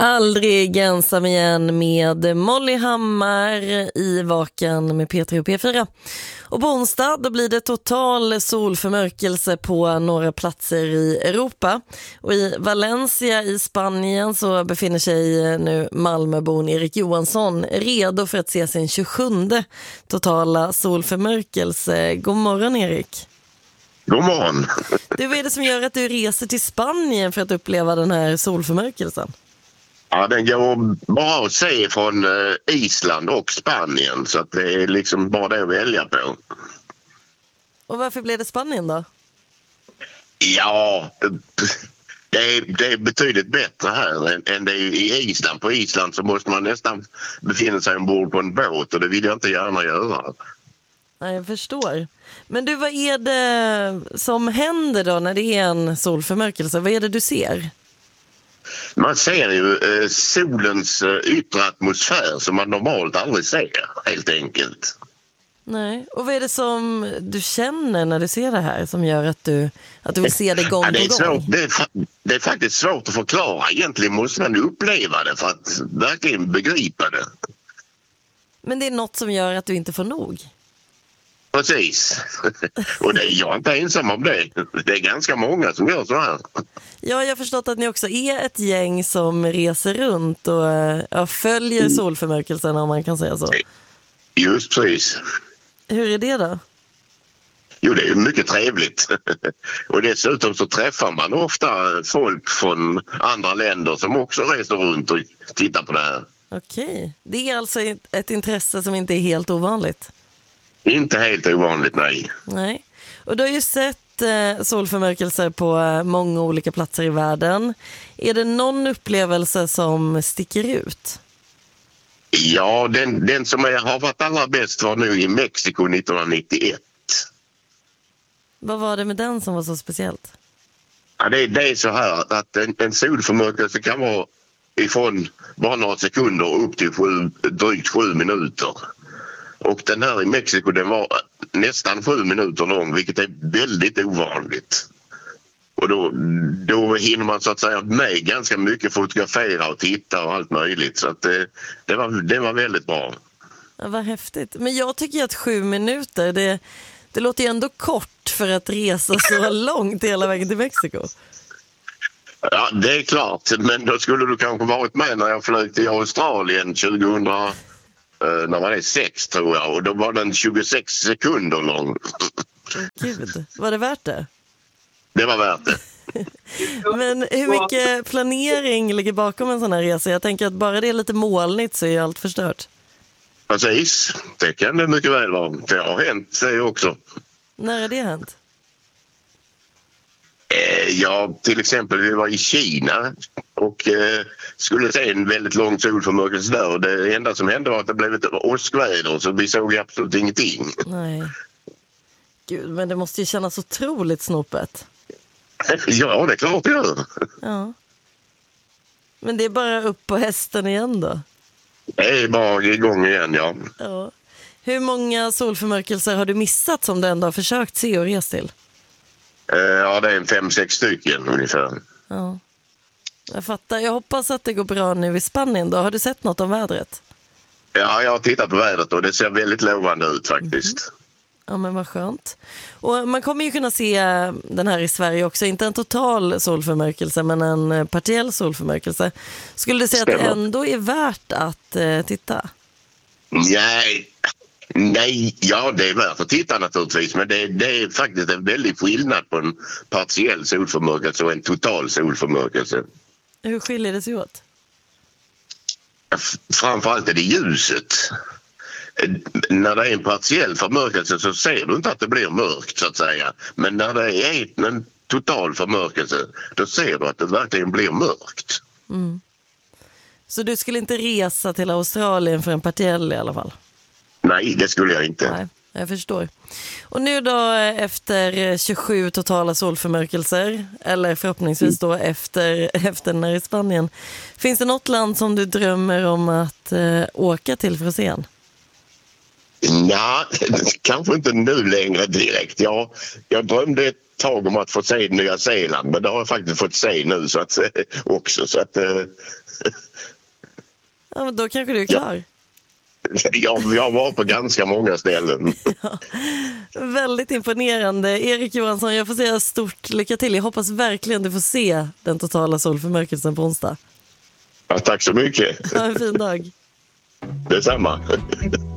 Aldrig ensam igen med Molly Hammar i Vaken med P3 och P4. Och på onsdag då blir det total solförmörkelse på några platser i Europa. Och i Valencia i Spanien så befinner sig nu Malmöbon Erik Johansson redo för att se sin 27:e totala solförmörkelse. God morgon Erik. God morgon. Du, vad är det som gör att du reser till Spanien för att uppleva den här solförmörkelsen? Ja, den går bara att se från Island och Spanien, så att det är liksom bara det att välja på. Och varför blev det Spanien då? Ja, det är betydligt bättre här än det är i Island. På Island så måste man nästan befinna sig ombord på en båt och det vill jag inte gärna göra. Nej, jag förstår. Men du, vad är det som händer då när det är en solförmörkelse? Vad är det du ser? Man ser ju solens yttre atmosfär som man normalt aldrig ser, helt enkelt. Nej, och vad är det som du känner när du ser det här som gör att du vill se det gång på gång? Det är faktiskt svårt att förklara. Egentligen måste man uppleva det för att verkligen begripa det. Men det är något som gör att du inte får nog? Precis. Och jag är inte ensam om det. Det är ganska många som gör så här. Ja, jag har förstått att ni också är ett gäng som reser runt och följer solförmörkelsen, om man kan säga så. Just precis. Hur är det då? Jo, det är mycket trevligt. Och dessutom så träffar man ofta folk från andra länder som också reser runt och tittar på det här. Okej. Det är alltså ett intresse som inte är helt ovanligt? Inte helt ovanligt, nej. Nej. Och du har ju sett solförmörkelser på många olika platser i världen. Är det någon upplevelse som sticker ut? Ja, den som har varit allra bäst var nu i Mexiko 1991. Vad var det med den som var så speciellt? Ja, det är så här att en solförmörkelse kan vara ifrån bara några sekunder upp till drygt 7 minuter. Och den här i Mexiko, den var nästan 7 minuter lång, vilket är väldigt ovanligt. Och då hinner man så att säga med ganska mycket, fotografera och titta och allt möjligt. Så att det var väldigt bra. Ja, vad häftigt. Men jag tycker att 7 minuter, det låter ju ändå kort för att resa så långt hela vägen till Mexiko. Ja, det är klart. Men då skulle du kanske varit med när jag flög till Australien 2000... när man är 6 tror jag, och då var den 26 sekunder lång. Gud, var det värt det? Det var värt det. Men hur mycket planering ligger bakom en sån här resa? Jag tänker att bara det är lite molnigt så är allt förstört. Precis, det kan det mycket väl vara. Det har hänt det också. När har det hänt? Ja, till exempel vi var i Kina och skulle se en väldigt lång solförmörkelse där, och det enda som hände var att det blev ett åskväder, så vi såg absolut ingenting. Nej. Gud, men det måste ju kännas otroligt snopet. Ja, det är klart det gör. Ja. Men det är bara upp på hästen igen då? Det är bara igång igen, ja. Ja. Hur många solförmörkelser har du missat som du ändå har försökt se och resa till? Ja, det är 5-6 stycken ungefär. Ja, jag fattar. Jag hoppas att det går bra nu i Spanien då. Har du sett något om vädret? Ja, jag har tittat på vädret och det ser väldigt lovande ut faktiskt. Ja, men vad skönt. Och man kommer ju kunna se den här i Sverige också. Inte en total solförmörkelse, men en partiell solförmörkelse. Skulle du säga att det ändå är värt att titta? Nej, ja, det är värt att titta naturligtvis, men det är faktiskt en väldig skillnad på en partiell solförmörkelse och en total solförmörkelse. Hur skiljer det sig åt? Framförallt är det ljuset. När det är en partiell förmörkelse så ser du inte att det blir mörkt så att säga, men när det är en total förmörkelse då ser du att det verkligen blir mörkt. Mm. Så du skulle inte resa till Australien för en partiell i alla fall? Nej, det skulle jag inte. Nej, jag förstår. Och nu då efter 27 totala solförmörkelser, eller förhoppningsvis då efter den här i Spanien, finns det något land som du drömmer om att åka till för att se en? Ja, kanske inte nu längre direkt. Jag drömde ett tag om att få se Nya Zeeland, men det har jag faktiskt fått se nu så att, också. Så att, ja, men då kanske du är klar. Jag var på ganska många ställen. Ja, väldigt imponerande. Erik Johansson, jag får säga stort lycka till. Jag hoppas verkligen du får se den totala solförmörkelsen på onsdag. Ja, tack så mycket. Ha en fin dag. Detsamma.